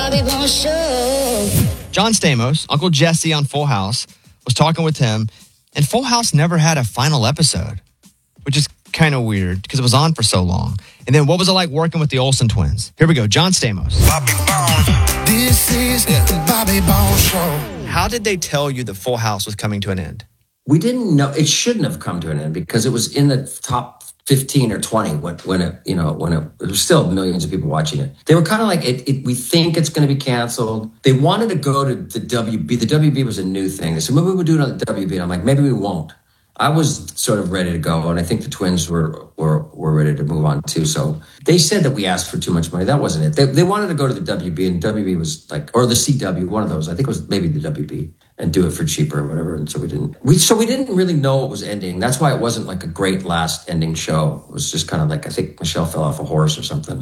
Bobby Bones Show. John Stamos, Uncle Jesse on Full House, was talking with him, and Full House never had a final episode, which is kind of weird because it was on for so long. And then what was it like working with the Olsen twins? Here we go, John Stamos. Bobby Bones. This is the Bobby Bones Show. How did they tell you that Full House was coming to an end? We didn't know. It shouldn't have come to an end because it was in the top 15 or 20 when it was still millions of people watching it. They were kind of like, we think it's going to be canceled. They wanted to go to the WB. The WB was a new thing. They said, maybe we'll do it on the WB. And I'm like, maybe we won't. I was sort of ready to go, and I think the twins were ready to move on too. So they said that we asked for too much money. That wasn't it. They wanted to go to the WB, and WB was like, or the CW, one of those. I think it was maybe the WB, and do it for cheaper or whatever. And so we didn't. We didn't really know it was ending. That's why it wasn't like a great last ending show. It was just kind of like, I think Michelle fell off a horse or something.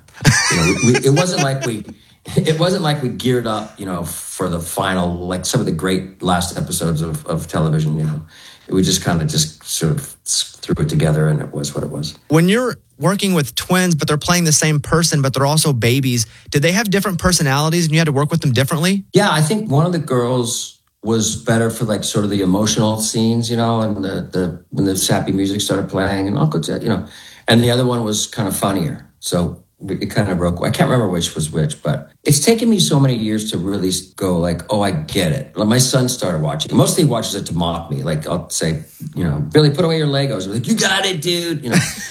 It wasn't like we. It wasn't like we geared up, for the final, like some of the great last episodes of television. We just kind of sort of threw it together, and it was what it was. When you're working with twins, but they're playing the same person, but they're also babies, did they have different personalities and you had to work with them differently? Yeah, I think one of the girls was better for like sort of the emotional scenes, and the when the sappy music started playing and Uncle Jet, and the other one was kind of funnier. So it kind of broke. I can't remember which was which, but it's taken me so many years to really go like, oh, I get it. Like my son started watching. Mostly he watches it to mock me. Like I'll say, Billy, put away your Legos. I'm like, you got it, dude.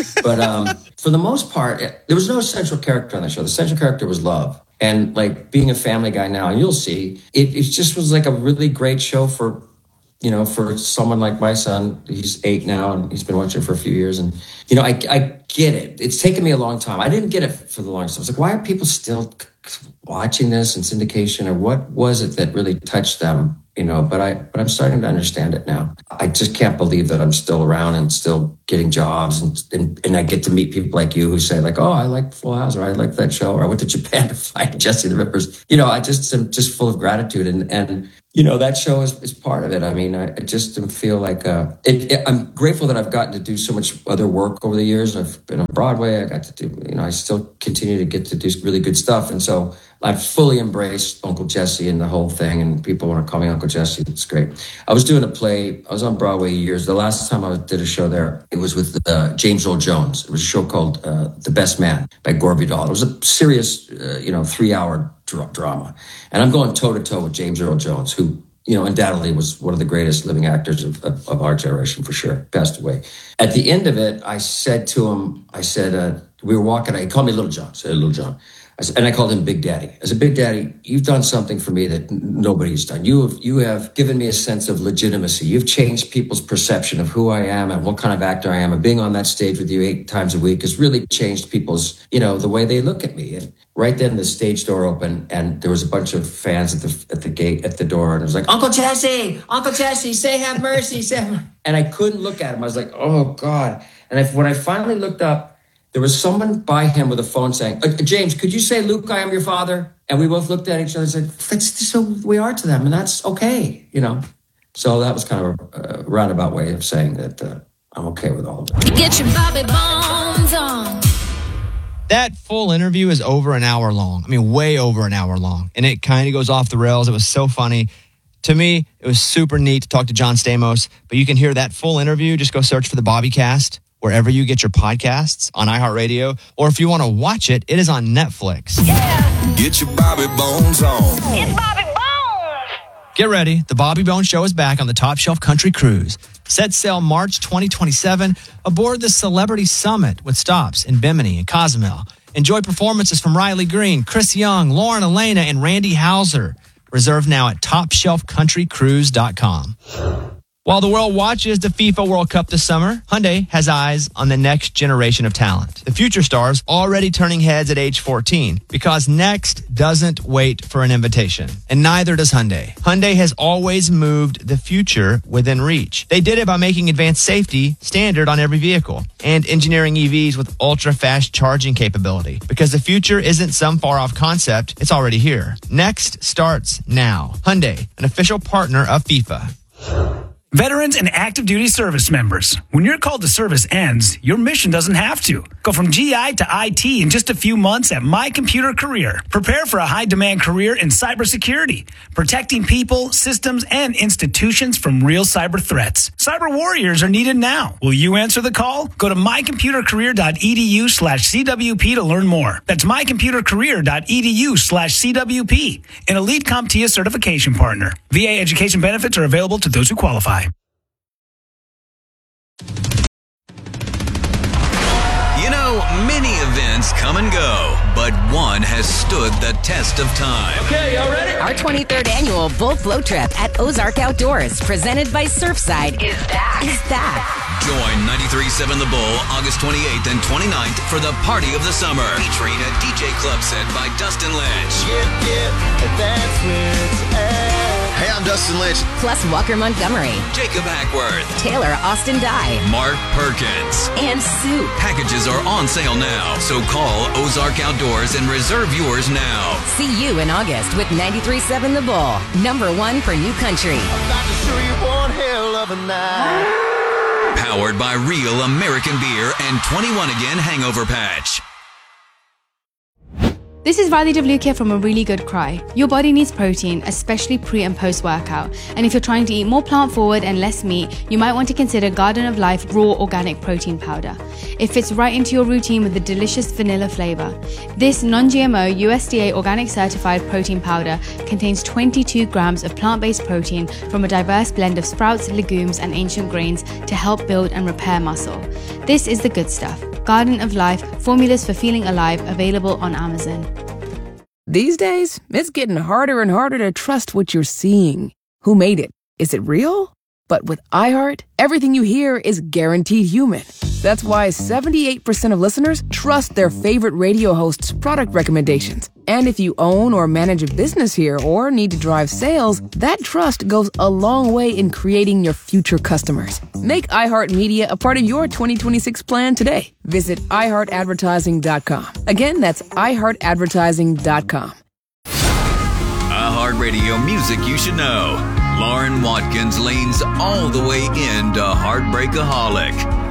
But for the most part, there was no central character on the show. The central character was love. And like being a family guy now, and you'll see, it just was like a really great show for someone like my son. He's 8 now, and he's been watching it for a few years. And, I get it. It's taken me a long time. I didn't get it for the longest time. I was like, why are people still watching this in syndication? Or what was it that really touched them? But I'm starting to understand it now. I just can't believe that I'm still around and still getting jobs. And I get to meet people like you who say like, oh, I like Full House, or I like that show, or I went to Japan to find Jesse the Rippers. I just am just full of gratitude. And that show is part of it. I mean, I just feel like I'm grateful that I've gotten to do so much other work over the years. I've been on Broadway. I got to do, I still continue to get to do really good stuff. And so I've fully embraced Uncle Jesse and the whole thing. And people want to call me Uncle Jesse. It's great. I was doing a play. I was on Broadway years. The last time I did a show there, it was with James Earl Jones. It was a show called The Best Man by Gore Vidal. It was a serious, 3-hour drama. And I'm going toe-to-toe with James Earl Jones, who, undoubtedly was one of the greatest living actors of our generation, for sure. Passed away. At the end of it, I said to him, we were walking, he called me Little John. I said, Little John. And I called him Big Daddy. I said, Big Daddy, you've done something for me that nobody's done. You have given me a sense of legitimacy. You've changed people's perception of who I am and what kind of actor I am. And being on that stage with you 8 times a week has really changed people's, the way they look at me. And right then the stage door opened, and there was a bunch of fans at the gate, at the door. And it was like, Uncle Jesse, say have mercy. And I couldn't look at him. I was like, oh God. And when I finally looked up, there was someone by him with a phone saying, James, could you say, Luke, I am your father? And we both looked at each other and said, that's just who we are to them. And that's okay, So that was kind of a roundabout way of saying that I'm okay with all of it. Get your Bobby Bones on. That full interview is over an hour long. I mean, way over an hour long. And it kind of goes off the rails. It was so funny. To me, it was super neat to talk to John Stamos. But you can hear that full interview. Just go search for the Bobbycast wherever you get your podcasts, on iHeartRadio, or if you want to watch it, it is on Netflix. Yeah. Get your Bobby Bones on. It's Bobby Bones. Get ready. The Bobby Bones Show is back on the Top Shelf Country Cruise. Set sail March 2027 aboard the Celebrity Summit with stops in Bimini and Cozumel. Enjoy performances from Riley Green, Chris Young, Lauren Elena, and Randy Houser. Reserve now at TopShelfCountryCruise.com. While the world watches the FIFA World Cup this summer, Hyundai has eyes on the next generation of talent. The future stars already turning heads at age 14 because next doesn't wait for an invitation. And neither does Hyundai. Hyundai has always moved the future within reach. They did it by making advanced safety standard on every vehicle and engineering EVs with ultra-fast charging capability. Because the future isn't some far-off concept, it's already here. Next starts now. Hyundai, an official partner of FIFA. Veterans and active duty service members. When your call to service ends, your mission doesn't have to. Go from GI to IT in just a few months at My Computer Career. Prepare for a high-demand career in cybersecurity, protecting people, systems, and institutions from real cyber threats. Cyber warriors are needed now. Will you answer the call? Go to mycomputercareer.edu/CWP to learn more. That's mycomputercareer.edu/CWP. An Elite CompTIA certification partner. VA education benefits are available to those who qualify. You know, many events come and go, but one has stood the test of time. Okay, y'all ready? Our 23rd annual Bull Float Trip at Ozark Outdoors, presented by Surfside, is back. Join 93.7 The Bull August 28th and 29th for the Party of the Summer, featuring a DJ club set by Dustin Lynch. That's where it's at. Hey, I'm Dustin Lynch. Plus Walker Montgomery, Jacob Hackworth, Taylor Austin Dye, Mark Perkins, and Sue. Packages are on sale now, so call Ozark Outdoors and reserve yours now. See you in August with 93.7 The Bull, #1 for New Country. About to show you one hell of a night. Powered by Real American Beer and 21 Again Hangover Patch. This is Riley Devlukia from A Really Good Cry. Your body needs protein, especially pre and post workout. And if you're trying to eat more plant forward and less meat, you might want to consider Garden of Life Raw Organic Protein Powder. It fits right into your routine with a delicious vanilla flavor. This non-GMO USDA organic certified protein powder contains 22 grams of plant-based protein from a diverse blend of sprouts, legumes, and ancient grains to help build and repair muscle. This is the good stuff. Garden of Life, formulas for feeling alive, available on Amazon. These days, it's getting harder and harder to trust what you're seeing. Who made it? Is it real? But with iHeart, everything you hear is guaranteed human. That's why 78% of listeners trust their favorite radio host's product recommendations. And if you own or manage a business here or need to drive sales, that trust goes a long way in creating your future customers. Make iHeartMedia a part of your 2026 plan today. Visit iHeartAdvertising.com. Again, that's iHeartAdvertising.com. iHeartRadio music you should know. Lauren Watkins leans all the way into Heartbreakaholic.